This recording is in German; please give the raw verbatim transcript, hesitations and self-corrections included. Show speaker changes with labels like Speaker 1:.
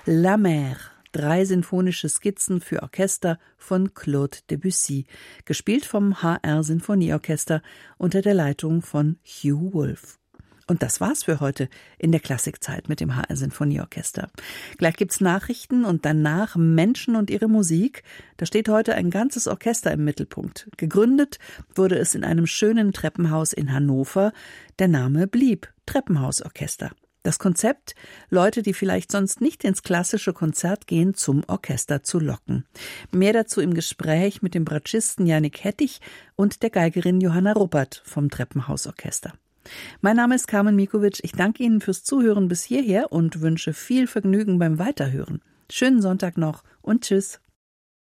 Speaker 1: La Mer, drei sinfonische Skizzen für Orchester von Claude Debussy, gespielt vom H R Sinfonieorchester unter der Leitung von Hugh Wolf. Und das war's für heute in der Klassikzeit mit dem H R Sinfonieorchester. Gleich gibt's Nachrichten und danach Menschen und ihre Musik. Da steht heute ein ganzes Orchester im Mittelpunkt. Gegründet wurde es in einem schönen Treppenhaus in Hannover. Der Name blieb Treppenhausorchester. Das Konzept, Leute, die vielleicht sonst nicht ins klassische Konzert gehen, zum Orchester zu locken. Mehr dazu im Gespräch mit dem Bratschisten Jannik Hettich und der Geigerin Johanna Ruppert vom Treppenhausorchester. Mein Name ist Carmen Mikovic. Ich danke Ihnen fürs Zuhören bis hierher und wünsche viel Vergnügen beim Weiterhören. Schönen Sonntag noch und tschüss.